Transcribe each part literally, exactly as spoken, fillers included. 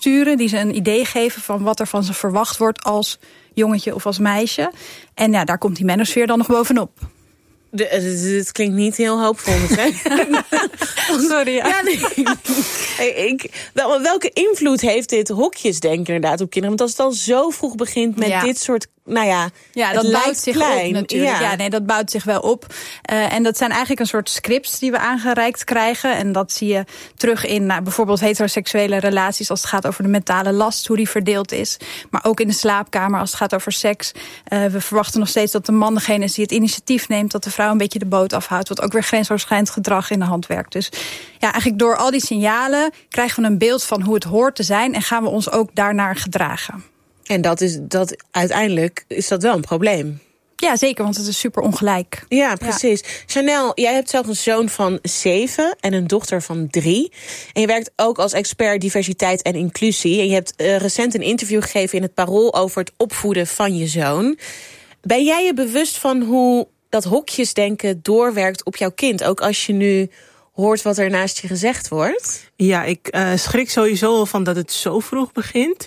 sturen, die ze een idee geven van wat er van ze verwacht wordt als jongetje of als meisje. En ja, daar komt die manosfeer dan nog bovenop. Het klinkt niet heel hoopvol. Sorry. Ja. Ja, nee. ik, wel, welke invloed heeft dit hokjesdenken inderdaad op kinderen? Want als het al zo vroeg begint met ja. dit soort... Nou ja, ja, dat bouwt zich klein. op natuurlijk. Ja. Ja, nee, dat bouwt zich wel op. Uh, en dat zijn eigenlijk een soort scripts die we aangereikt krijgen. En dat zie je terug in nou, bijvoorbeeld heteroseksuele relaties als het gaat over de mentale last, hoe die verdeeld is. Maar ook in de slaapkamer als het gaat over seks. Uh, we verwachten nog steeds dat de man degene is die het initiatief neemt, dat de vrouw een beetje de boot afhoudt, wat ook weer grensoverschrijdend gedrag in de hand werkt. Dus ja, eigenlijk door al die signalen krijgen we een beeld van hoe het hoort te zijn en gaan we ons ook daarnaar gedragen. En dat is dat uiteindelijk is dat wel een probleem. Ja, zeker, want het is super ongelijk. Ja, precies. Ja. Chanel, jij hebt zelf een zoon van zeven en een dochter van drie. En je werkt ook als expert diversiteit en inclusie. En je hebt uh, recent een interview gegeven in het Parool over het opvoeden van je zoon. Ben jij je bewust van hoe dat hokjesdenken doorwerkt op jouw kind? Ook als je nu hoort wat er naast je gezegd wordt? Ja, ik uh, schrik sowieso van dat het zo vroeg begint.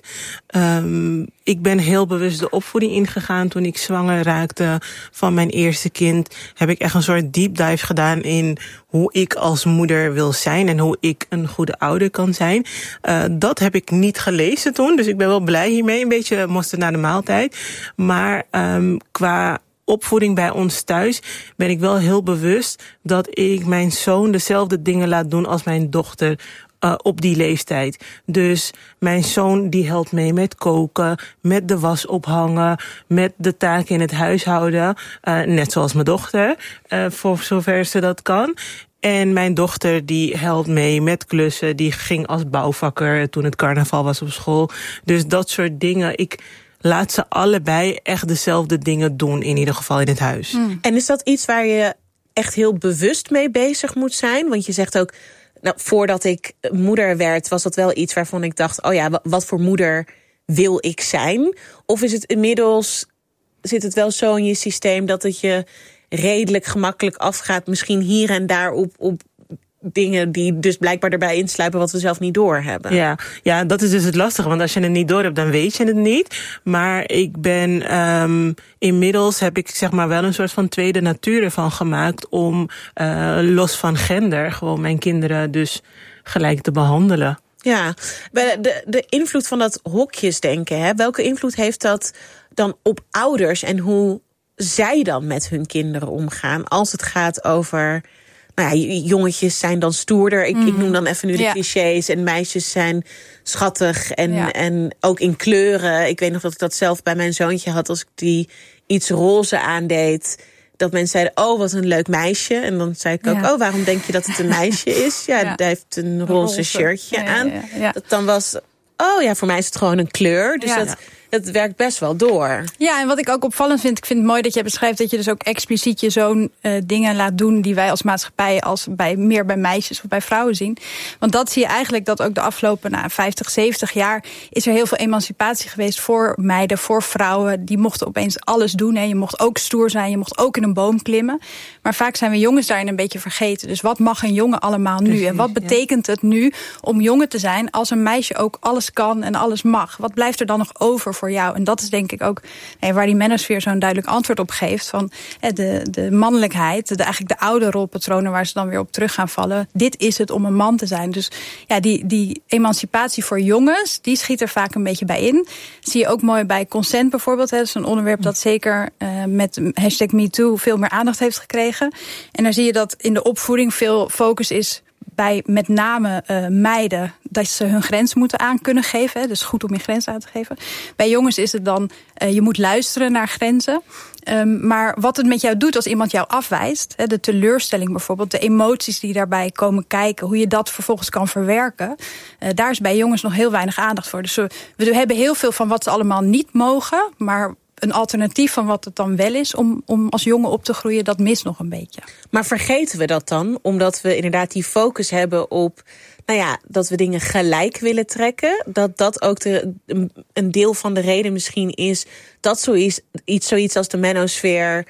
Um, ik ben heel bewust de opvoeding ingegaan. Toen ik zwanger raakte van mijn eerste kind, heb ik echt een soort deep dive gedaan in hoe ik als moeder wil zijn en hoe ik een goede ouder kan zijn. Uh, dat heb ik niet gelezen toen, dus ik ben wel blij hiermee. Een beetje mosterd na de maaltijd. Maar um, qua opvoeding bij ons thuis ben ik wel heel bewust dat ik mijn zoon dezelfde dingen laat doen als mijn dochter uh, op die leeftijd. Dus mijn zoon die helpt mee met koken, met de was ophangen, met de taken in het huishouden, uh, net zoals mijn dochter, uh, voor zover ze dat kan. En mijn dochter die helpt mee met klussen, die ging als bouwvakker toen het carnaval was op school. Dus dat soort dingen. Ik laat ze allebei echt dezelfde dingen doen, in ieder geval in het huis. Mm. En is dat iets waar je echt heel bewust mee bezig moet zijn? Want je zegt ook, nou, voordat ik moeder werd, was dat wel iets waarvan ik dacht, oh ja, wat voor moeder wil ik zijn? Of is het inmiddels, zit het wel zo in je systeem dat het je redelijk gemakkelijk afgaat, misschien hier en daar op, op dingen die dus blijkbaar erbij insluipen wat we zelf niet doorhebben. Ja, ja, dat is dus het lastige, want als je het niet door hebt, dan weet je het niet. Maar ik ben um, inmiddels heb ik zeg maar wel een soort van tweede natuur ervan gemaakt om uh, los van gender gewoon mijn kinderen dus gelijk te behandelen. Ja, de, de invloed van dat hokjesdenken, hè, welke invloed heeft dat dan op ouders en hoe zij dan met hun kinderen omgaan als het gaat over, nou ja, jongetjes zijn dan stoerder. Ik, mm. ik noem dan even nu de ja. clichés. En meisjes zijn schattig en, ja. en ook in kleuren. Ik weet nog dat ik dat zelf bij mijn zoontje had. Als ik die iets roze aandeed, dat mensen zeiden, oh, wat een leuk meisje. En dan zei ik ook, ja. oh, waarom denk je dat het een meisje is? Ja, ja. hij heeft een roze, roze. shirtje ja, aan. Ja, ja, ja. Dat dan was, oh ja, voor mij is het gewoon een kleur. Dus ja. dat, het werkt best wel door. Ja, en wat ik ook opvallend vind, ik vind het mooi dat je beschrijft dat je dus ook expliciet je zo'n uh, dingen laat doen die wij als maatschappij als bij meer bij meisjes of bij vrouwen zien. Want dat zie je eigenlijk dat ook de afgelopen nou, vijftig, zeventig jaar is er heel veel emancipatie geweest voor meiden, voor vrouwen. Die mochten opeens alles doen. Hè. Je mocht ook stoer zijn, je mocht ook in een boom klimmen. Maar vaak zijn we jongens daarin een beetje vergeten. Dus wat mag een jongen allemaal nu? Precies, en wat betekent ja. het nu om jongen te zijn als een meisje ook alles kan en alles mag? Wat blijft er dan nog over voor jou? En dat is denk ik ook nee, waar die manosfeer zo'n duidelijk antwoord op geeft. Van de, de mannelijkheid, de, eigenlijk de oude rolpatronen waar ze dan weer op terug gaan vallen. Dit is het om een man te zijn. Dus ja, die, die emancipatie voor jongens, die schiet er vaak een beetje bij in. Dat zie je ook mooi bij consent bijvoorbeeld. Hè. Dat is een onderwerp dat zeker uh, met hashtag MeToo veel meer aandacht heeft gekregen. En daar zie je dat in de opvoeding veel focus is bij met name uh, meiden dat ze hun grens moeten aan kunnen geven. Hè, dus goed om je grens aan te geven. Bij jongens is het dan, uh, je moet luisteren naar grenzen. Um, maar wat het met jou doet als iemand jou afwijst, hè, de teleurstelling bijvoorbeeld, de emoties die daarbij komen kijken, hoe je dat vervolgens kan verwerken, uh, daar is bij jongens nog heel weinig aandacht voor. Dus we, we hebben heel veel van wat ze allemaal niet mogen, maar een alternatief van wat het dan wel is om, om als jongen op te groeien, dat mist nog een beetje. Maar vergeten we dat dan? Omdat we inderdaad die focus hebben op, nou ja, dat we dingen gelijk willen trekken. Dat dat ook de, een deel van de reden misschien is dat zoiets, iets, zoiets als de manosfeer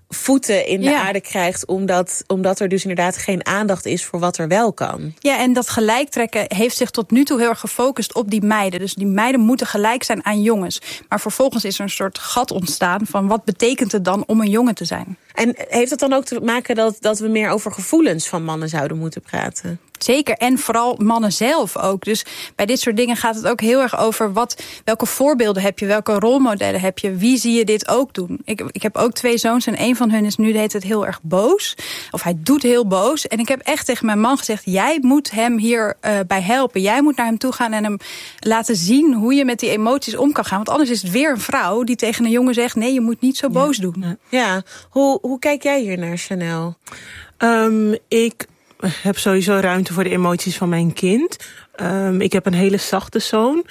voeten in de ja. aarde krijgt, omdat, omdat er dus inderdaad geen aandacht is voor wat er wel kan. Ja, en dat gelijktrekken heeft zich tot nu toe heel erg gefocust op die meiden. Dus die meiden moeten gelijk zijn aan jongens. Maar vervolgens is er een soort gat ontstaan van wat betekent het dan om een jongen te zijn? En heeft dat dan ook te maken dat, dat we meer over gevoelens van mannen zouden moeten praten? Zeker, en vooral mannen zelf ook. Dus bij dit soort dingen gaat het ook heel erg over wat, welke voorbeelden heb je, welke rolmodellen heb je, wie zie je dit ook doen. Ik, ik heb ook twee zoons en een van hun is nu de hele tijd heel erg boos. Of hij doet heel boos. En ik heb echt tegen mijn man gezegd, jij moet hem hier uh, bij helpen. Jij moet naar hem toe gaan en hem laten zien hoe je met die emoties om kan gaan. Want anders is het weer een vrouw die tegen een jongen zegt, nee, je moet niet zo boos ja. doen. Ja, hoe, hoe kijk jij hier naar, Chanel? Um, ik heb sowieso ruimte voor de emoties van mijn kind. Um, ik heb een hele zachte zoon.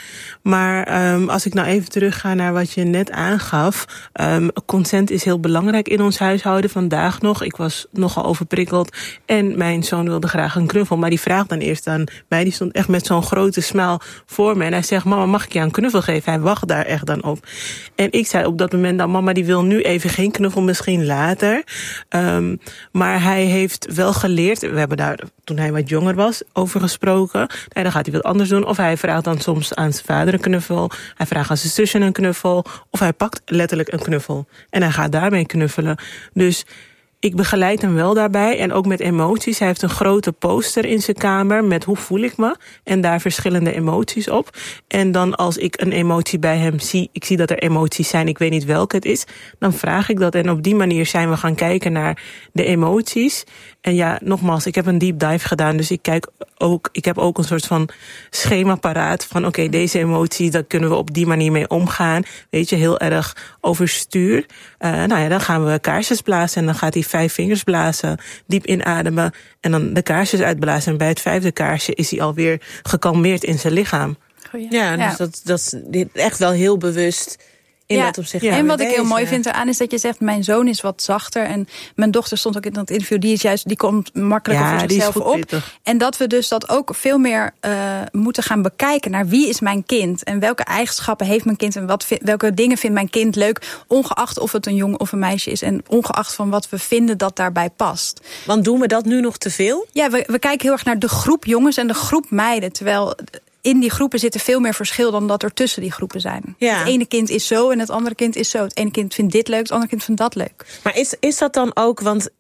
Maar um, als ik nou even terugga naar wat je net aangaf. Um, consent is heel belangrijk in ons huishouden vandaag nog. Ik was nogal overprikkeld. En mijn zoon wilde graag een knuffel. Maar die vraagt dan eerst aan mij. Die stond echt met zo'n grote smaal voor me. En hij zegt, mama, mag ik je een knuffel geven? Hij wacht daar echt dan op. En ik zei op dat moment dan, mama, die wil nu even geen knuffel, misschien later. Um, maar hij heeft wel geleerd. We hebben daar, toen hij wat jonger was, over gesproken. Nee, dan gaat hij wat anders doen. Of hij vraagt dan soms aan zijn vader een knuffel. Hij vraagt aan zijn zusje een knuffel. Of hij pakt letterlijk een knuffel. En hij gaat daarmee knuffelen. Dus ik begeleid hem wel daarbij. En ook met emoties. Hij heeft een grote poster in zijn kamer met hoe voel ik me. En daar verschillende emoties op. En dan als ik een emotie bij hem zie. Ik zie dat er emoties zijn. Ik weet niet welke het is. Dan vraag ik dat. En op die manier zijn we gaan kijken naar de emoties. En ja, nogmaals, ik heb een deep dive gedaan. Dus ik kijk ook, ik heb ook een soort van schema paraat. Van oké, okay, deze emotie, daar kunnen we op die manier mee omgaan. Weet je, heel erg overstuur. Uh, nou ja, dan gaan we kaarsjes blazen. En dan gaat hij vijf vingers blazen. Diep inademen. En dan de kaarsjes uitblazen. En bij het vijfde kaarsje is hij alweer gekalmeerd in zijn lichaam. Goeie. Ja, dus ja. Dat, dat is echt wel heel bewust. In ja, dat opzicht ja. En wat ik heel mooi vind eraan is dat je zegt, mijn zoon is wat zachter. En mijn dochter stond ook in dat interview, die is juist, die komt makkelijker ja, voor zichzelf op. Pittig. En dat we dus dat ook veel meer uh, moeten gaan bekijken naar wie is mijn kind. En welke eigenschappen heeft mijn kind en wat, welke dingen vindt mijn kind leuk. Ongeacht of het een jongen of een meisje is. En ongeacht van wat we vinden dat daarbij past. Want doen we dat nu nog te veel? Ja, we, we kijken heel erg naar de groep jongens en de groep meiden. Terwijl in die groepen zitten veel meer verschil dan dat er tussen die groepen zijn. Ja. Het ene kind is zo en het andere kind is zo. Het ene kind vindt dit leuk, het andere kind vindt dat leuk. Maar is, is dat dan ook, want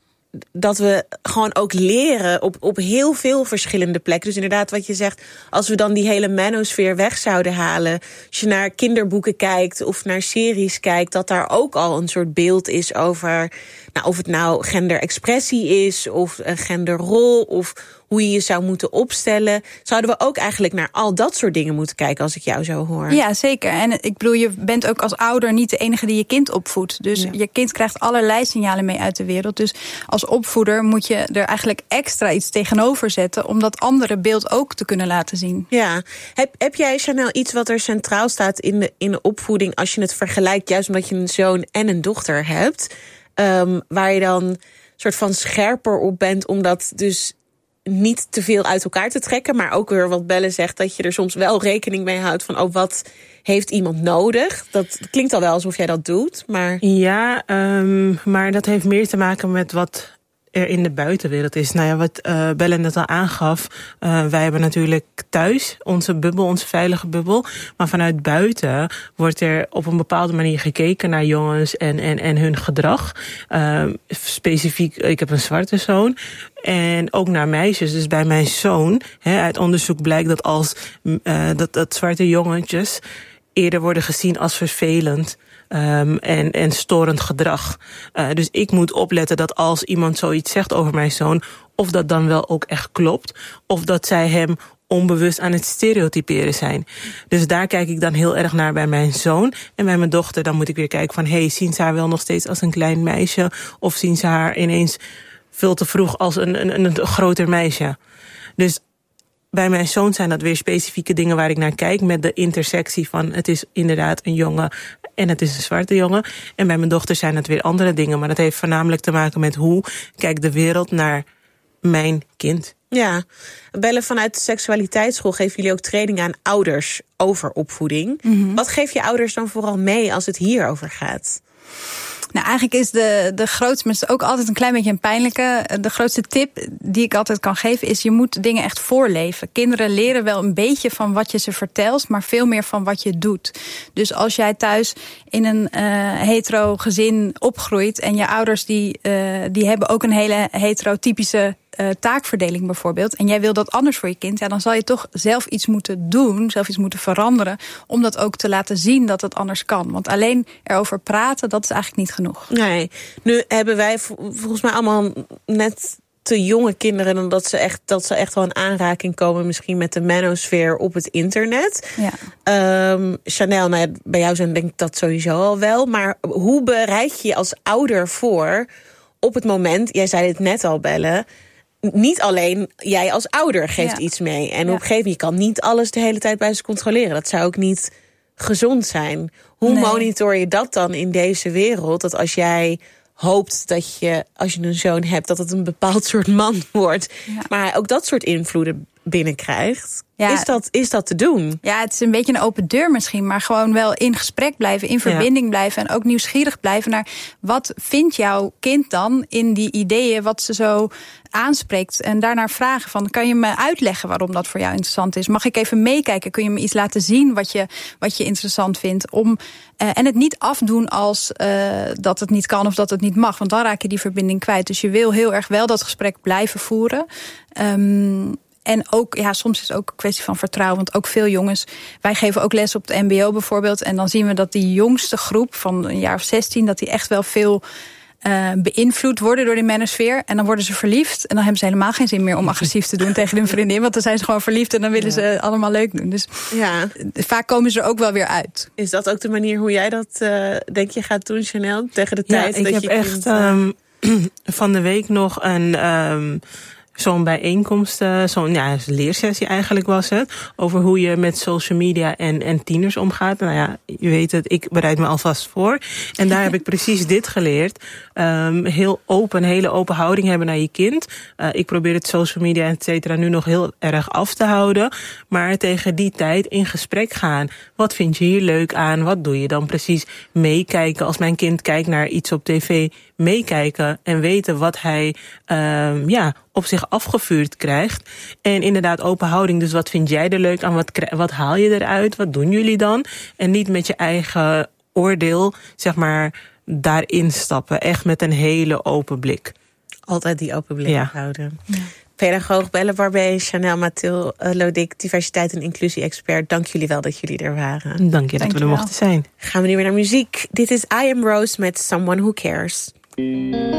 dat we gewoon ook leren op, op heel veel verschillende plekken. Dus inderdaad wat je zegt, als we dan die hele manosfeer weg zouden halen. Als je naar kinderboeken kijkt of naar series kijkt, dat daar ook al een soort beeld is over, nou, of het nou genderexpressie is of een genderrol of hoe je je zou moeten opstellen. Zouden we ook eigenlijk naar al dat soort dingen moeten kijken als ik jou zo hoor? Ja, zeker. En ik bedoel, je bent ook als ouder niet de enige die je kind opvoedt. Dus ja. je kind krijgt allerlei signalen mee uit de wereld. Dus als opvoeder moet je er eigenlijk extra iets tegenover zetten om dat andere beeld ook te kunnen laten zien. Ja. Heb, heb jij, Chanel, iets wat er centraal staat in de, in de opvoeding als je het vergelijkt, juist omdat je een zoon en een dochter hebt, um, waar je dan soort van scherper op bent, omdat dus niet te veel uit elkaar te trekken, maar ook weer wat Belle zegt, dat je er soms wel rekening mee houdt van, oh, wat heeft iemand nodig? Dat klinkt al wel alsof jij dat doet, maar ja, um, maar dat heeft meer te maken met wat er in de buitenwereld is. Nou ja, wat uh, Belle net al aangaf, uh, wij hebben natuurlijk thuis onze bubbel, onze veilige bubbel, maar vanuit buiten wordt er op een bepaalde manier gekeken naar jongens en, en, en hun gedrag. Uh, specifiek, ik heb een zwarte zoon. En ook naar meisjes. Dus bij mijn zoon, hè, uit onderzoek blijkt dat als uh, dat, dat zwarte jongetjes eerder worden gezien als vervelend um, en, en storend gedrag. Uh, dus ik moet opletten dat als iemand zoiets zegt over mijn zoon, of dat dan wel ook echt klopt, of dat zij hem onbewust aan het stereotyperen zijn. Dus daar kijk ik dan heel erg naar bij mijn zoon. En bij mijn dochter, dan moet ik weer kijken van, hey, zien ze haar wel nog steeds als een klein meisje, of zien ze haar ineens veel te vroeg als een, een, een groter meisje. Dus bij mijn zoon zijn dat weer specifieke dingen waar ik naar kijk, met de intersectie van het is inderdaad een jongen en het is een zwarte jongen. En bij mijn dochter zijn het weer andere dingen. Maar dat heeft voornamelijk te maken met hoe kijkt de wereld naar mijn kind. Ja, Belle, vanuit de seksualiteitsschool geven jullie ook training aan ouders over opvoeding. Mm-hmm. Wat geef je ouders dan vooral mee als het hierover gaat? Nou, eigenlijk is de, de grootste, maar het is ook altijd een klein beetje een pijnlijke. De grootste tip die ik altijd kan geven is, je moet dingen echt voorleven. Kinderen leren wel een beetje van wat je ze vertelt, maar veel meer van wat je doet. Dus als jij thuis in een uh, hetero gezin opgroeit en je ouders die, uh, die hebben ook een hele heterotypische Uh, taakverdeling bijvoorbeeld, en jij wil dat anders voor je kind, ja, dan zal je toch zelf iets moeten doen, zelf iets moeten veranderen, om dat ook te laten zien dat het anders kan. Want alleen erover praten, dat is eigenlijk niet genoeg. Nee, nu hebben wij volgens mij allemaal net te jonge kinderen dan dat ze echt, dat ze echt wel in aanraking komen misschien met de manosfeer op het internet. Ja. Um, Chanel, nou ja, bij jou zijn denk ik dat sowieso al wel, maar hoe bereid je je als ouder voor op het moment, jij zei het net al, Belle, niet alleen jij als ouder geeft ja. iets mee. En ja. op een gegeven moment, je kan niet alles de hele tijd bij ze controleren. Dat zou ook niet gezond zijn. Hoe nee. monitor je dat dan in deze wereld? Dat als jij hoopt dat je, als je een zoon hebt, dat het een bepaald soort man wordt. Ja. Maar ook dat soort invloeden binnenkrijgt. Ja. Is dat, is dat te doen? Ja, het is een beetje een open deur misschien. Maar gewoon wel in gesprek blijven, in verbinding ja. blijven. En ook nieuwsgierig blijven naar wat vindt jouw kind dan in die ideeën wat ze zo aanspreekt. En daarnaar vragen van, kan je me uitleggen waarom dat voor jou interessant is? Mag ik even meekijken? Kun je me iets laten zien wat je, wat je interessant vindt? Om, uh, en het niet afdoen als uh, dat het niet kan of dat het niet mag. Want dan raak je die verbinding kwijt. Dus je wil heel erg wel dat gesprek blijven voeren. Um, En ook, ja, soms is het ook een kwestie van vertrouwen. Want ook veel jongens, wij geven ook les op het mbo bijvoorbeeld. En dan zien we dat die jongste groep van een jaar of zestien, dat die echt wel veel uh, beïnvloed worden door die manosfeer. En dan worden ze verliefd. En dan hebben ze helemaal geen zin meer om agressief te doen tegen hun vriendin. Want dan zijn ze gewoon verliefd en dan willen ja. ze allemaal leuk doen. Dus ja. vaak komen ze er ook wel weer uit. Is dat ook de manier hoe jij dat, uh, denk je, gaat doen, Chanel? Tegen de tijd ja, ik dat heb je echt kind, uh... um, van de week nog een Um, zo'n bijeenkomst, zo'n ja, leersessie eigenlijk was het, over hoe je met social media en, en tieners omgaat. Nou ja, je weet het, ik bereid me alvast voor. En daar heb ik precies dit geleerd. Um, heel open, hele open houding hebben naar je kind. Uh, ik probeer het social media et cetera nu nog heel erg af te houden. Maar tegen die tijd in gesprek gaan. Wat vind je hier leuk aan? Wat doe je dan precies? Meekijken. Als mijn kind kijkt naar iets op tv, meekijken en weten wat hij um, ja, op zich afgevuurd krijgt. En inderdaad open houding. Dus wat vind jij er leuk aan? Wat, wat haal je eruit? Wat doen jullie dan? En niet met je eigen oordeel, zeg maar, daarin stappen. Echt met een hele open blik. Altijd die open blik ja. houden. Ja. Pedagoog Belle Barbé, Chanel Mathilde uh, Lodic, diversiteit en inclusie-expert. Dank jullie wel dat jullie er waren. Dank je dat Dank we er mochten zijn. Gaan we nu weer naar muziek. Dit is I Am Rose met Someone Who Cares.